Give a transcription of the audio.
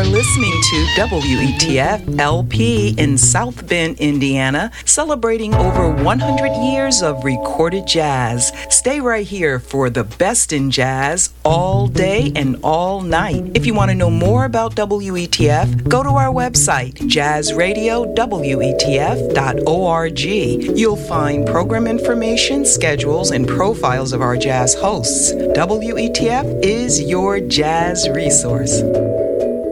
are listening to WETF LP in South Bend, Indiana, celebrating over 100 years of recorded jazz. Stay right here for the best in jazz all day and all night. If you want to know more about WETF, go to our website, jazzradiowetf.org. You'll find program information, schedules, and profiles of our jazz hosts. WETF is your jazz resource.